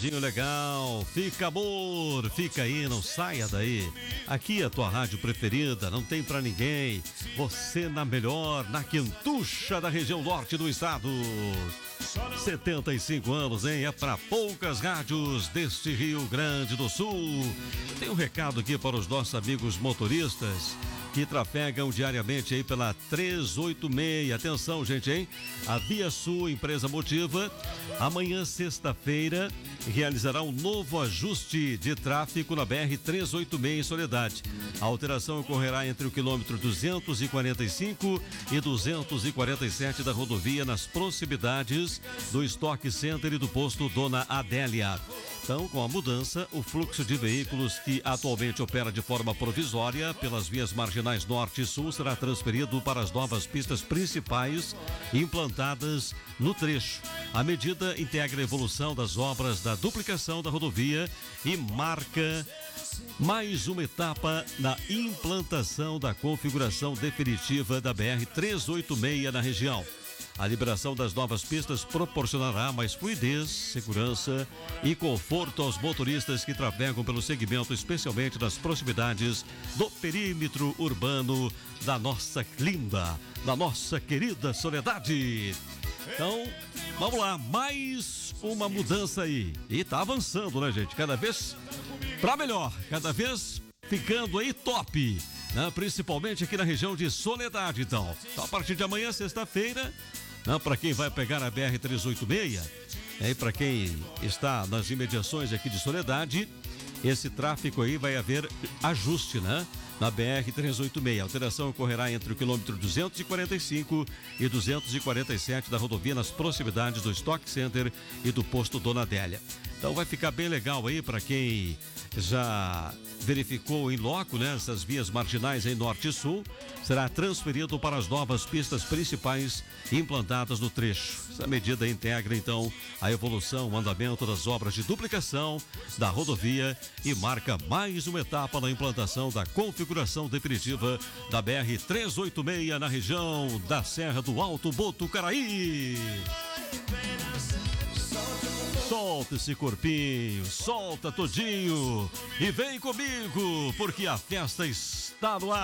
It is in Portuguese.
Recadinho legal, fica amor, fica aí, não saia daí. Aqui é a tua rádio preferida, não tem pra ninguém. Você na melhor, na quentucha da região norte do estado. 75 anos, hein? É pra poucas rádios deste Rio Grande do Sul. Tem um recado aqui para os nossos amigos motoristas que trafegam diariamente aí pela 386. Atenção, gente, hein? A Via Sul, empresa Motiva, amanhã, sexta-feira, realizará um novo ajuste de tráfego na BR-386 em Soledade. A alteração ocorrerá entre o quilômetro 245 e 247 da rodovia, nas proximidades do Stock Center e do posto Dona Adélia. Então, com a mudança, o fluxo de veículos que atualmente opera de forma provisória pelas vias marginais norte e sul será transferido para as novas pistas principais implantadas no trecho. A medida integra a evolução das obras da duplicação da rodovia e marca mais uma etapa na implantação da configuração definitiva da BR-386 na região. A liberação das novas pistas proporcionará mais fluidez, segurança e conforto aos motoristas que trafegam pelo segmento, especialmente nas proximidades do perímetro urbano da nossa linda, da nossa querida Soledade. Então, vamos lá, mais uma mudança aí. E tá avançando, né, gente? Cada vez pra melhor, cada vez ficando aí top, né? Principalmente aqui na região de Soledade, então. Então, a partir de amanhã, sexta-feira, para quem vai pegar a BR-386, e para quem está nas imediações aqui de Soledade, esse tráfego aí vai haver ajuste, né? Na BR-386. A alteração ocorrerá entre o quilômetro 245 e 247 da rodovia, nas proximidades do Stock Center e do posto Dona Adélia. Então vai ficar bem legal aí para quem já verificou em loco, né, essas vias marginais em norte e sul. Será transferido para as novas pistas principais implantadas no trecho. Essa medida integra, então, a evolução, o andamento das obras de duplicação da rodovia e marca mais uma etapa na implantação da configuração definitiva da BR-386 na região da Serra do Alto Botucaraí. Solta esse corpinho, solta todinho e vem comigo, porque a festa está no ar.